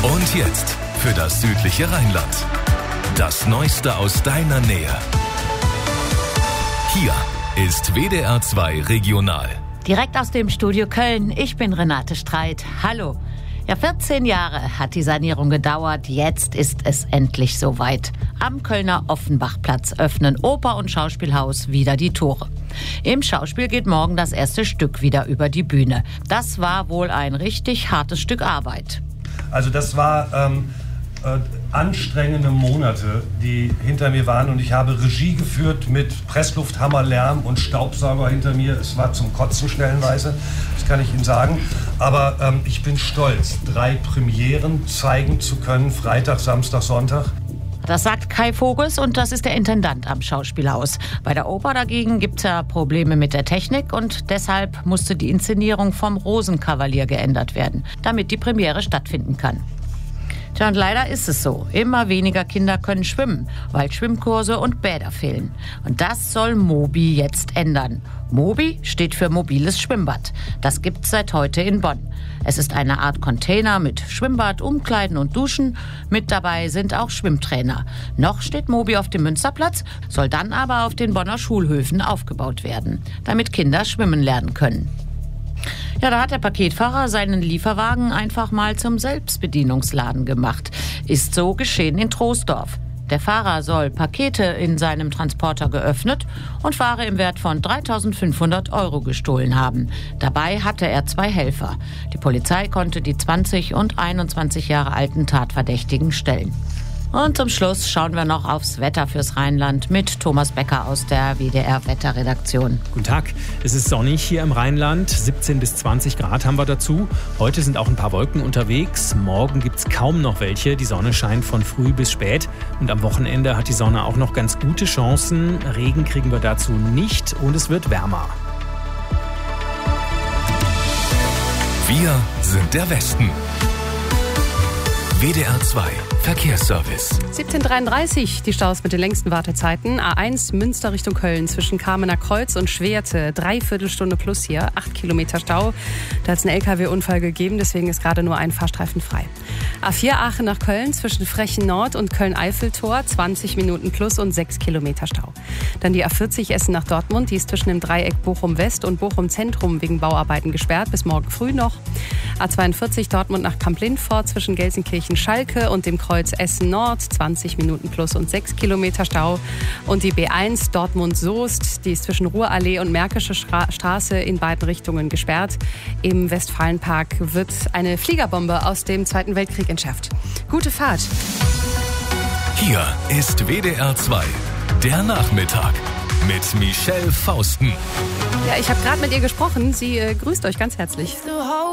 Und jetzt für das südliche Rheinland. Das Neueste aus deiner Nähe. Hier ist WDR 2 Regional. Direkt aus dem Studio Köln. Ich bin Renate Streit. Hallo. Ja, 14 Jahre hat die Sanierung gedauert. Jetzt ist es endlich soweit. Am Kölner Offenbachplatz öffnen Oper und Schauspielhaus wieder die Tore. Im Schauspiel geht morgen das erste Stück wieder über die Bühne. Das war wohl ein richtig hartes Stück Arbeit. Also das war anstrengende Monate, die hinter mir waren, und ich habe Regie geführt mit Presslufthammerlärm und Staubsauger hinter mir. Es war zum Kotzen stellenweise, das kann ich Ihnen sagen. Aber ich bin stolz, 3 Premieren zeigen zu können, Freitag, Samstag, Sonntag. Das sagt Kai Vogels, und das ist der Intendant am Schauspielhaus. Bei der Oper dagegen gibt es ja Probleme mit der Technik, und deshalb musste die Inszenierung vom Rosenkavalier geändert werden, damit die Premiere stattfinden kann. Tja, und leider ist es so. Immer weniger Kinder können schwimmen, weil Schwimmkurse und Bäder fehlen. Und das soll Mobi jetzt ändern. Mobi steht für mobiles Schwimmbad. Das gibt's seit heute in Bonn. Es ist eine Art Container mit Schwimmbad, Umkleiden und Duschen. Mit dabei sind auch Schwimmtrainer. Noch steht Mobi auf dem Münsterplatz, soll dann aber auf den Bonner Schulhöfen aufgebaut werden, damit Kinder schwimmen lernen können. Ja, da hat der Paketfahrer seinen Lieferwagen einfach mal zum Selbstbedienungsladen gemacht. Ist so geschehen in Troisdorf. Der Fahrer soll Pakete in seinem Transporter geöffnet und Ware im Wert von 3.500 € gestohlen haben. Dabei hatte er 2 Helfer. Die Polizei konnte die 20 und 21 Jahre alten Tatverdächtigen stellen. Und zum Schluss schauen wir noch aufs Wetter fürs Rheinland mit Thomas Becker aus der WDR-Wetterredaktion. Guten Tag, es ist sonnig hier im Rheinland, 17 bis 20 Grad haben wir dazu. Heute sind auch ein paar Wolken unterwegs, morgen gibt es kaum noch welche. Die Sonne scheint von früh bis spät und am Wochenende hat die Sonne auch noch ganz gute Chancen. Regen kriegen wir dazu nicht und es wird wärmer. Wir sind der Westen. WDR 2 Verkehrsservice. 17:33, die Staus mit den längsten Wartezeiten. A1 Münster Richtung Köln zwischen Kamener Kreuz und Schwerte. 3/4 Stunde plus hier, 8 Kilometer Stau. Da hat es einen LKW-Unfall gegeben, deswegen ist gerade nur ein Fahrstreifen frei. A4 Aachen nach Köln zwischen Frechen Nord und Köln-Eiffeltor. 20 Minuten plus und 6 Kilometer Stau. Dann die A40 Essen nach Dortmund. Die ist zwischen dem Dreieck Bochum-West und Bochum-Zentrum wegen Bauarbeiten gesperrt. Bis morgen früh noch. A42 Dortmund nach Kamp-Lindfort zwischen Gelsenkirchen-Schalke und dem Kreuz Essen-Nord, 20 Minuten plus und 6 Kilometer Stau. Und die B1 Dortmund-Soest, die ist zwischen Ruhrallee und Märkische Straße in beiden Richtungen gesperrt. Im Westfalenpark wird eine Fliegerbombe aus dem Zweiten Weltkrieg entschärft. Gute Fahrt. Hier ist WDR 2, der Nachmittag mit Michelle Fausten. Ja, ich habe gerade mit ihr gesprochen. Sie grüßt euch ganz herzlich.